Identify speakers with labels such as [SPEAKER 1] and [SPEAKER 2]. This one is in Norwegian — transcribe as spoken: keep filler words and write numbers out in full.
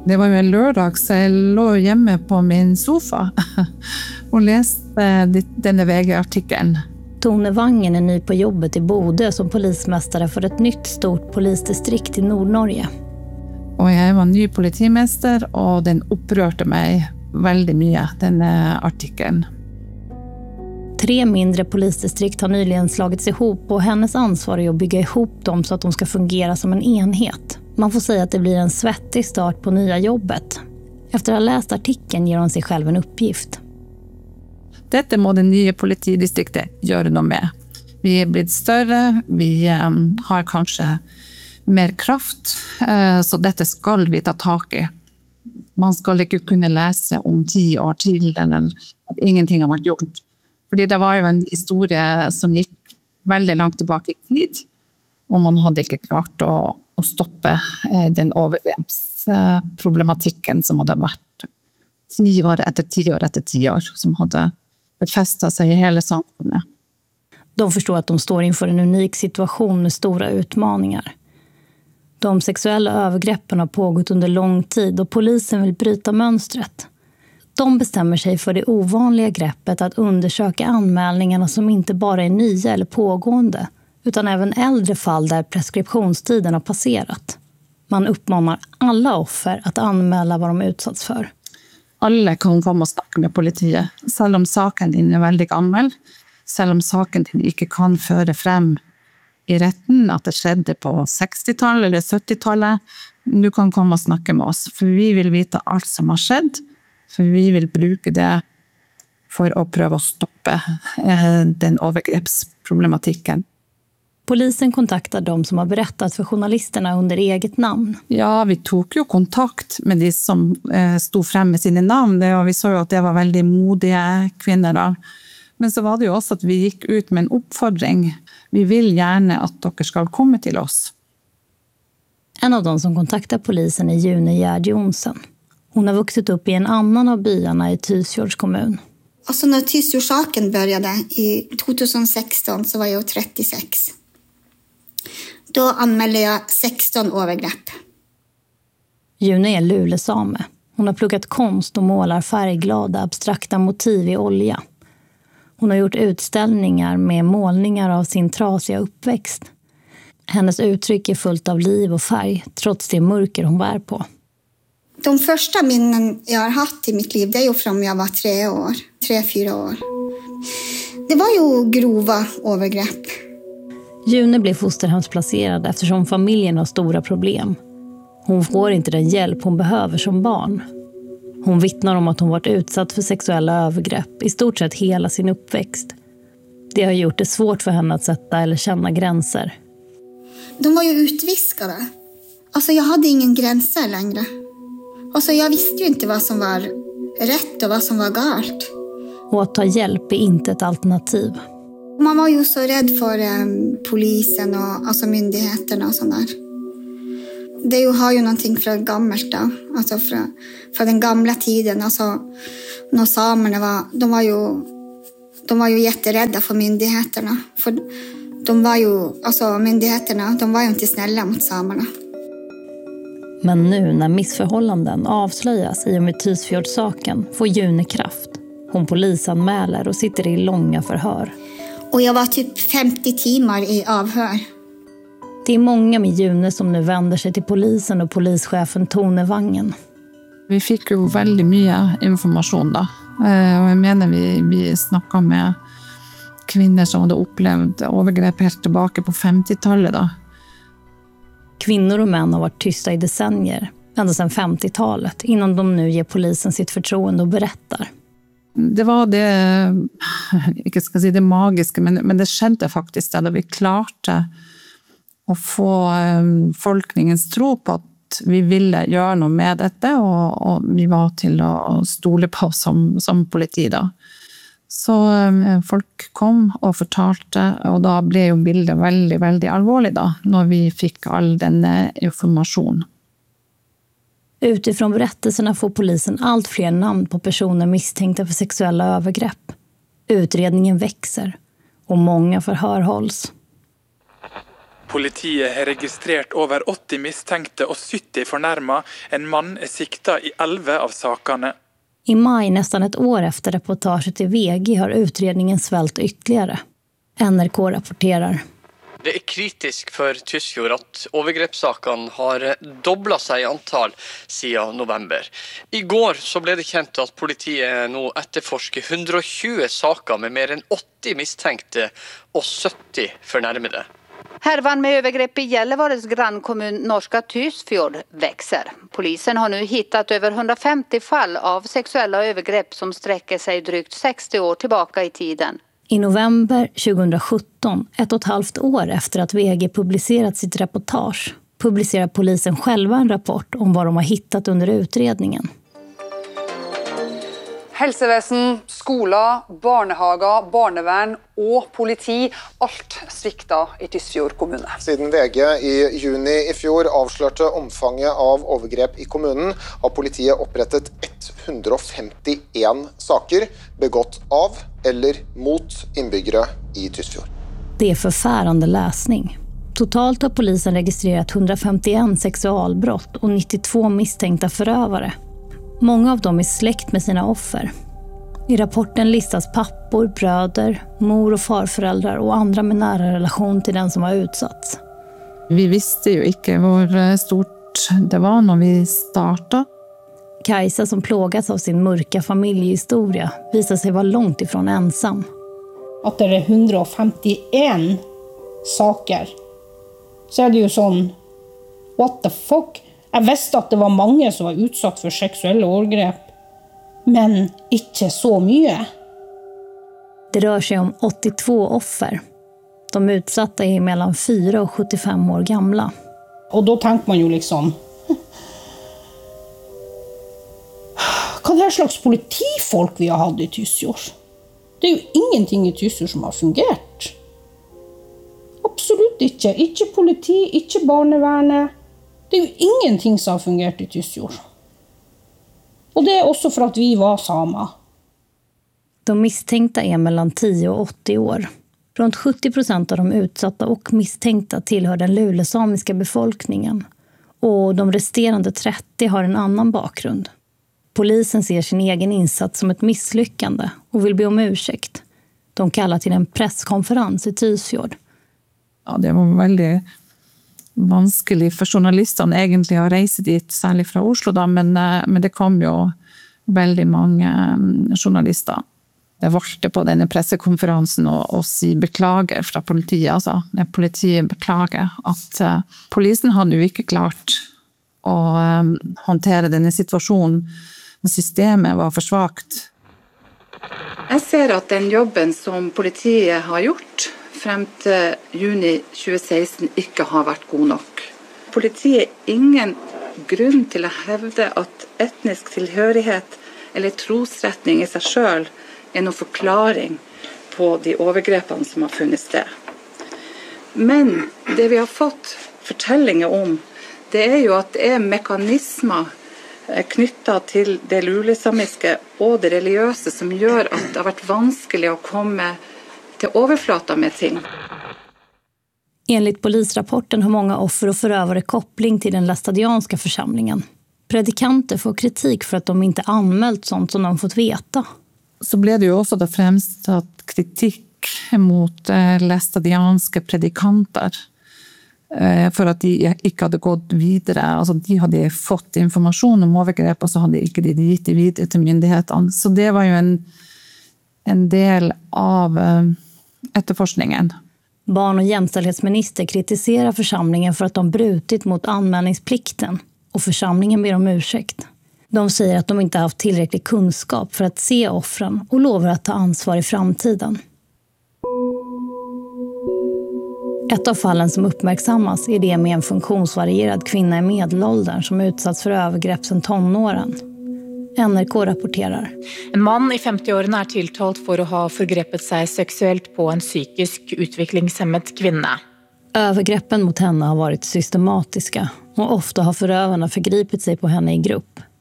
[SPEAKER 1] Det var ju en lördag så jag låg hemma på min sofa och läste denna V G-artikeln.
[SPEAKER 2] Tone Vangen är ny på jobbet i Bodø som polismästare för ett nytt stort polisdistrikt i Nordnorge.
[SPEAKER 1] Och jag var ny politimästare och den upprörde mig väldigt mycket, den artikeln.
[SPEAKER 2] Tre mindre polisdistrikt har nyligen slagits ihop och hennes ansvar är att bygga ihop dem så att de ska fungera som en enhet. Man får säga att det blir en svettig start på nya jobbet. Efter att ha läst artikeln ger hon sig själv en uppgift.
[SPEAKER 1] Detta må det nya politidistriktet göra något med. Vi är blivit större, vi um, har kanske mer kraft, uh, så detta ska vi ta tag i. Man ska inte kunna läsa om tio år till eller att ingenting har varit gjort. För det var ju en historia som gick väldigt långt tillbaka i tid och man hade inte klart att, att stoppa uh, den övergreppsproblematiken som hade varit tio år efter tio år efter tio år som hade befästa sig i hela samhället.
[SPEAKER 2] De förstår att de står inför en unik situation med stora utmaningar. De sexuella övergreppen har pågått under lång tid och polisen vill bryta mönstret. De bestämmer sig för det ovanliga greppet att undersöka anmälningarna som inte bara är nya eller pågående, utan även äldre fall där preskriptionstiden har passerat. Man uppmanar alla offer att anmäla vad de utsatts för.
[SPEAKER 1] Alla kan komma och snacka med politiet, selv om saken din är väldigt gammal, selv om saken din inte kan föra fram i rätten att det skedde på sextiotalet eller sjuttiotalet. Du kan komma och snacka med oss, för vi vill veta allt som har skett, för vi vill bruka det för att pröva att stoppa den övergreppsproblematiken.
[SPEAKER 2] Polisen kontaktar de som har berättat för journalisterna under eget namn.
[SPEAKER 1] Ja, vi tog ju kontakt med de som eh, stod fram med sina namn. Och vi såg ju att det var väldigt modiga kvinnor. Då. Men så var det ju också att vi gick ut med en uppfordring. Vi vill gärna att dere ska komma till oss.
[SPEAKER 2] En av de som kontaktar polisen är June Gerd Jonsen. Hon har vuxit upp i en annan av byarna i Tysfjords kommun.
[SPEAKER 3] Alltså när Tysfjordssaken började i tjugohundrasexton så var jag trettiosex. Då anmälde jag sexton övergrepp.
[SPEAKER 2] June är lulesame. Hon har pluggat konst och målar färgglada, abstrakta motiv i olja. Hon har gjort utställningar med målningar av sin trasiga uppväxt. Hennes uttryck är fullt av liv och färg, trots det mörker hon bär på.
[SPEAKER 3] De första minnen jag har haft i mitt liv, det är ju från jag var tre år, tre, fyra år. Det var ju grova övergrepp.
[SPEAKER 2] June blev fosterhemsplacerad eftersom familjen har stora problem. Hon får inte den hjälp hon behöver som barn. Hon vittnar om att hon varit utsatt för sexuella övergrepp i stort sett hela sin uppväxt. Det har gjort det svårt för henne att sätta eller känna gränser.
[SPEAKER 3] De var ju utviskade. Alltså jag hade ingen gränser längre. Alltså jag visste ju inte vad som var rätt och vad som var galt.
[SPEAKER 2] Och att ta hjälp är inte ett alternativ.
[SPEAKER 3] Man var ju så rädd för um, polisen och alltså myndigheterna och sånt där. Det ju, har ju någonting från gammalt då. Alltså från, från den gamla tiden. Alltså när samerna var, de var ju, de var ju jätterädda för myndigheterna. För de var ju, alltså myndigheterna, de var ju inte snälla mot samerna.
[SPEAKER 2] Men nu när missförhållanden avslöjas i och med Tysfjordssaken får June kraft. Hon polisanmäler och sitter i långa förhör.
[SPEAKER 3] Och jag var typ femtio timmar i avhör.
[SPEAKER 2] Det är många med June som nu vänder sig till polisen och polischefen Tone Vangen.
[SPEAKER 1] Vi fick ju väldigt mycket information då. Och jag menar vi, vi snackade med kvinnor som hade upplevt övergrepp helt tillbaka på femtiotalet då.
[SPEAKER 2] Kvinnor och män har varit tysta i decennier, ända sedan femtiotalet, innan de nu ger polisen sitt förtroende och berättar.
[SPEAKER 1] Det var det, jag ska säga det magiska, men, men det skedde faktiskt där vi klarade att få um, folkningens tro på att vi ville göra något med detta och, och vi var till att stole på som, som politi då. Så um, folk kom och fortalte och då blev ju bilden väldigt, väldigt allvarlig då, när vi fick all den information.
[SPEAKER 2] Utifrån berättelserna får polisen allt fler namn på personer misstänkta för sexuella övergrepp. Utredningen växer och många förhör hålls.
[SPEAKER 4] Politiet har registrert over åtti mistenkte og sytti fornærma. En mann er sikta i elleve av sakene.
[SPEAKER 2] I maj, nästan ett år efter reportaget i V G, har utredningen svällt ytterligare. N R K rapporterar.
[SPEAKER 5] Det är kritiskt för Tysfjord att övergreppssakene har dobblat sig i antal siden november. Igår så blev det känt att politiet nu efterforskar hundratjugo saker med mer än åttio misstänkte och syttio förnärmade.
[SPEAKER 6] Härvan med övergrepp i Gällivares grannkommun norska Tysfjord växer. Polisen har nu hittat över hundrafemtio fall av sexuella övergrepp som sträcker sig drygt sextio år tillbaka i tiden.
[SPEAKER 2] I november tjugosjutton, ett och ett halvt år efter att V G publicerat sitt reportage, publicerar polisen själva en rapport om vad de har hittat under utredningen.
[SPEAKER 7] Helsevesen, skola, barnehager, barnevern och politi, allt svikta i Tysfjord kommune.
[SPEAKER 8] Siden V G i juni i fjor avslørte omfanget av overgrep i kommunen, har politiet opprettet etthundrafemtioen saker begått av eller mot innbyggere i Tysfjord.
[SPEAKER 2] Det är förfärande läsning. Totalt har polisen registrerat hundrafemtioen sexualbrott och nittiotvå misstänkta förövare. Många av dem är släkt med sina offer. I rapporten listas pappor, bröder, mor- och farföräldrar och andra med nära relation till den som har utsatts.
[SPEAKER 1] Vi visste ju inte hur stort det var när vi startade.
[SPEAKER 2] Kajsa, som plågats av sin mörka familjehistoria, visar sig vara långt ifrån ensam.
[SPEAKER 9] Att det är hundrafemtioen saker, så är det ju sån, what the fuck? Jag visste att det var många som var utsatt för sexuella övergrepp, men inte så mycket.
[SPEAKER 2] Det rör sig om åttiotvå offer. De utsatta är mellan fyra och sjuttiofem år gamla.
[SPEAKER 9] Och då tänker man ju liksom, vad är det slags politifolk vi har haft i Tysfjord? Det är ju ingenting i Tysfjord som har fungerat. Absolut inte. Inte politi, inte barnevernet. Det är ju ingenting som har fungerat i Tysfjord. Och det är också för att vi var samma.
[SPEAKER 2] De misstänkta är mellan tio och åttio år. Runt sjuttio procent av de utsatta och misstänkta tillhör den lulesamiska befolkningen. Och de resterande trettio har en annan bakgrund. Polisen ser sin egen insats som ett misslyckande och vill be om ursäkt. De kallar till en presskonferens i Tysfjord.
[SPEAKER 1] Ja, det var väldigt vanskelig för journalisterna egentligen att resa dit, särskilt från Oslo då, men, men det kom ju väldigt många journalister. Det var på denne pressekonferensen och, och si beklager från politiet, alltså när politiet beklagar att uh, polisen hade ju inte klart att um, hantera den situationen. Systemet var för svagt.
[SPEAKER 6] Jag ser att den jobben som politiet har gjort frem til juni tjugoseksten ikke har vært god nok. Politiet har ingen grunn til å hevde at etnisk tilhørighet eller trosretning i seg selv er noen forklaring på de overgrepene som har funnet sted. Men det vi har fått fortellinger om, det er jo at det er mekanismer knyttet til det lulesamiske og det religiøse som gjør at det har vært vanskelig å komme till överflata med ting.
[SPEAKER 2] Enligt polisrapporten har många offer och förövare koppling till den lastadianska församlingen. Predikanter får kritik för att de inte anmält sånt som de fått veta.
[SPEAKER 1] Så blev det ju också då främst att kritik mot eh, lastadianska predikanter eh, för att de inte hade gått vidare. Alltså de hade fått information om övergrepp och så hade inte de gett det vidare till myndigheterna. Så det var ju en, en del av eh, efterforskningen.
[SPEAKER 2] Barn- och jämställdhetsminister kritiserar församlingen för att de brutit mot anmälningsplikten och församlingen ber om ursäkt. De säger att de inte haft tillräcklig kunskap för att se offren och lovar att ta ansvar i framtiden. Ett av fallen som uppmärksammas är det med en funktionsvarierad kvinna i medelåldern som utsatts för övergrepp sedan tonåren. N R K rapporterar.
[SPEAKER 10] En man i femtio-årene er tiltalt for å ha förgrepet sig sexuellt på en psykisk utvecklingshemmet kvinna.
[SPEAKER 2] Övergreppen mot henne har varit systematiska och ofta har förövarna förgripit sig på henne i grupp.